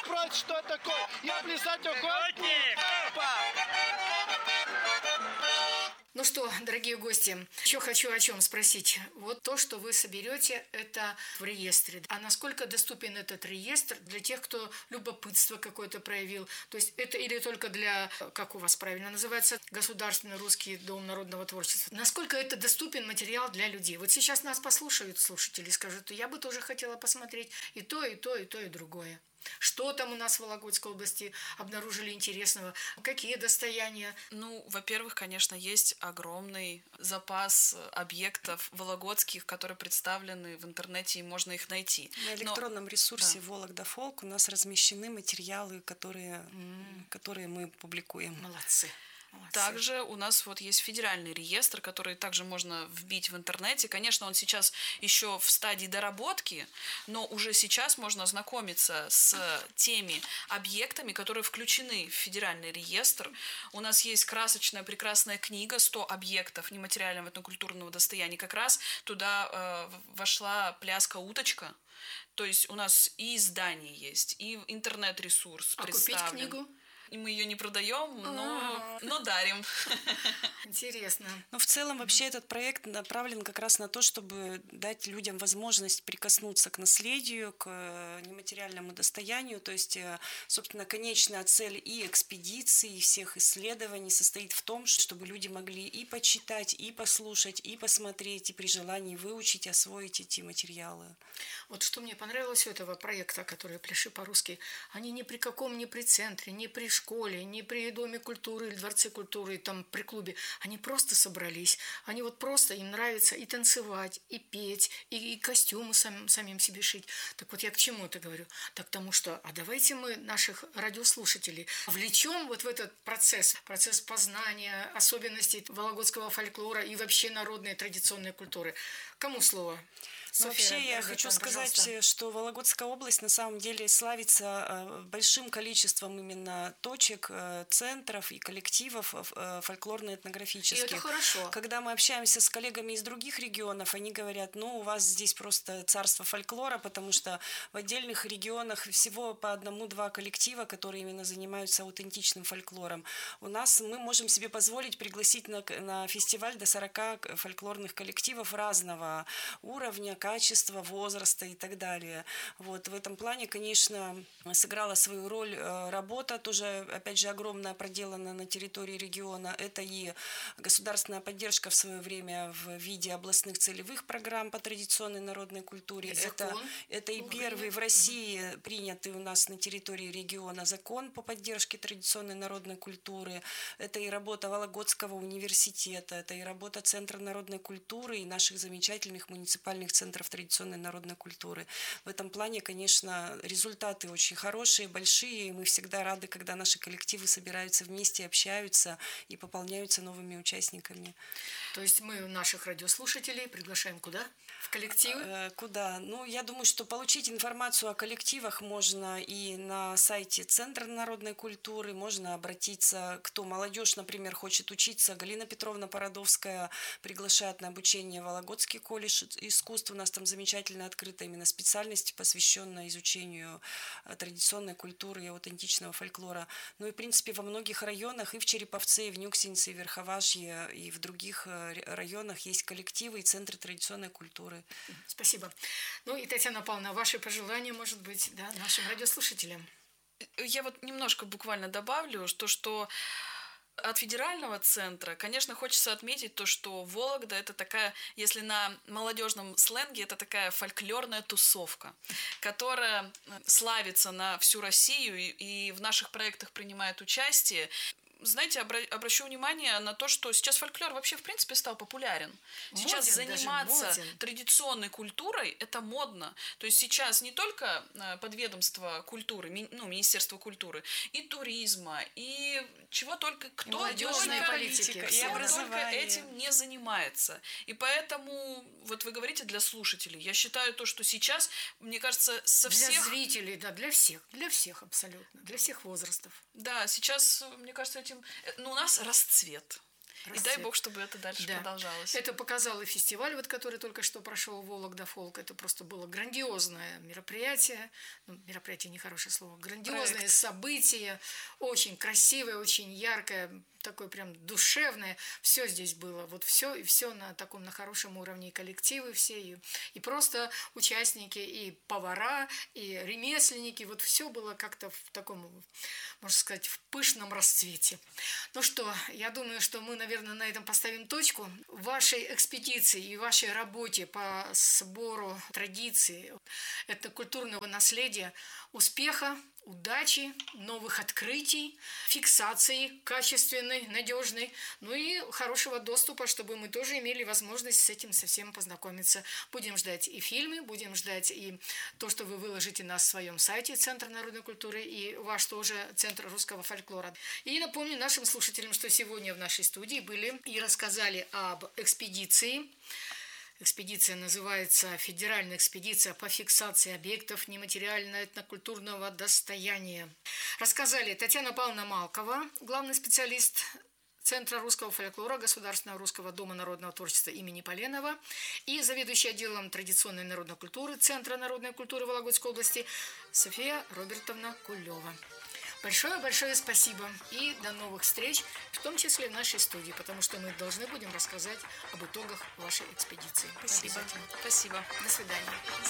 спросит, что такое. Я плясать охотник. Ну что, дорогие гости, еще хочу о чем спросить. Вот то, что вы соберете, это в реестре. А насколько доступен этот реестр для тех, кто любопытство какое-то проявил? То есть это или только для, как у вас правильно называется, Государственный русский дом народного творчества? Насколько это доступен материал для людей? Вот сейчас нас послушают слушатели и скажут, я бы тоже хотела посмотреть и то, и то, и то, и другое. Что там у нас в Вологодской области обнаружили интересного? Какие достояния? Ну, во-первых, конечно, есть огромный запас объектов вологодских, которые представлены в интернете, и можно их найти. На электронном ресурсе Вологда Фолк у нас размещены материалы, которые мы публикуем. Молодцы. Также у нас вот есть федеральный реестр, который также можно вбить в интернете. Конечно, он сейчас еще в стадии доработки, но уже сейчас можно ознакомиться с теми объектами, которые включены в федеральный реестр. У нас есть красочная, прекрасная книга «100 объектов нематериального этнокультурного достояния». Как раз туда вошла пляска-уточка. То есть у нас и издание есть, и интернет-ресурс представлен. А купить книгу? И мы ее не продаем, но дарим. Интересно. Но в целом вообще этот проект направлен как раз на то, чтобы дать людям возможность прикоснуться к наследию, к нематериальному достоянию. То есть, собственно, конечная цель и экспедиции, и всех исследований состоит в том, чтобы люди могли и почитать, и послушать, и посмотреть, и при желании выучить, освоить эти материалы. Вот что мне понравилось у этого проекта, который «Пляши по-русски», они ни при каком, ни при центре, ни при школе, ни при Доме культуры или Дворце культуры, там при клубе, они просто собрались. Они вот просто, им нравится и танцевать, и петь, и костюмы самим себе шить. Так вот я к чему это говорю? Так к тому, что, а давайте мы наших радиослушателей влечем вот в этот процесс познания особенностей вологодского фольклора и вообще народной традиционной культуры. Кому слово? Вообще я хочу сказать, что Вологодская область на самом деле славится большим количеством именно точек, центров и коллективов фольклорно-этнографических. И это хорошо. Когда мы общаемся с коллегами из других регионов, они говорят, у вас здесь просто царство фольклора, потому что в отдельных регионах всего по 1-2 коллектива, которые именно занимаются аутентичным фольклором. У нас мы можем себе позволить пригласить на фестиваль до 40 фольклорных коллективов разного уровня, качества, возраста и так далее. Вот в этом плане, конечно, сыграла свою роль работа, тоже, опять же, огромная проделана на территории региона. Это и государственная поддержка в свое время в виде областных целевых программ по традиционной народной культуре. Это и первый в России принятый у нас на территории региона закон по поддержке традиционной народной культуры. Это и работа Вологодского университета, это и работа Центра народной культуры и наших замечательных муниципальных центров традиционной народной культуры. В этом плане, конечно, результаты очень хорошие, большие, и мы всегда рады, когда наши коллективы собираются вместе, общаются и пополняются новыми участниками. То есть мы наших радиослушателей приглашаем куда? В коллективы? Куда? Я думаю, что получить информацию о коллективах можно и на сайте Центра народной культуры, можно обратиться, кто молодежь, например, хочет учиться. Галина Петровна Породовская приглашает на обучение в Вологодский колледж искусств. У нас там замечательно открыта именно специальность, посвященная изучению традиционной культуры и аутентичного фольклора. И, в принципе, во многих районах, и в Череповце, и в Нюксинце, и в Верховажье, и в других районах есть коллективы и центры традиционной культуры. Спасибо. И, Татьяна Павловна, ваши пожелания, может быть, нашим радиослушателям? Я вот немножко буквально добавлю, что от федерального центра, конечно, хочется отметить то, что Вологда – это такая, если на молодежном сленге, это такая фольклорная тусовка, которая славится на всю Россию и в наших проектах принимает участие. Знаете, обращу внимание на то, что сейчас фольклор вообще, в принципе, стал популярен. Сейчас заниматься традиционной культурой – это модно. То есть сейчас не только подведомство культуры, Министерство культуры, и туризма, и чего только, кто только этим не занимается. И поэтому, вот вы говорите для слушателей, я считаю то, что сейчас, мне кажется, для зрителей, для всех абсолютно, для всех возрастов. Да, сейчас, мне кажется, у нас расцвет. И дай бог, чтобы это дальше Да. продолжалось. Это показал и фестиваль, вот, который только что прошел, Вологда Фолк. Это просто было грандиозное мероприятие. Ну, мероприятие нехорошее слово. Грандиозное событие. Очень красивое, очень яркое, такое прям душевное. Все здесь было. Вот все, и все на таком, на хорошем уровне. И коллективы все, и просто участники, и повара, и ремесленники. Вот все было как-то в таком, можно сказать, в пышном расцвете. Ну что, я думаю, что мы, наверное, на этом поставим точку. В вашей экспедиции и вашей работе по сбору традиций, этнокультурного наследия успеха, удачи, новых открытий, фиксации качественной, надежной, ну и хорошего доступа, чтобы мы тоже имели возможность с этим совсем познакомиться. Будем ждать и фильмы, будем ждать и то, что вы выложите на своем сайте Центра народной культуры, и ваш тоже Центр русского фольклора. И напомню нашим слушателям, что сегодня в нашей студии были и рассказали об экспедиции. Экспедиция называется «Федеральная экспедиция по фиксации объектов нематериально-этнокультурного достояния». Рассказали Татьяна Павловна Малкова, главный специалист Центра русского фольклора Государственного русского дома народного творчества имени Поленова, и заведующий отделом традиционной народной культуры Центра народной культуры Вологодской области София Робертовна Кулева. Большое-большое спасибо и до новых встреч, в том числе в нашей студии, потому что мы должны будем рассказать об итогах вашей экспедиции. Спасибо. Обязательно. Спасибо. До свидания.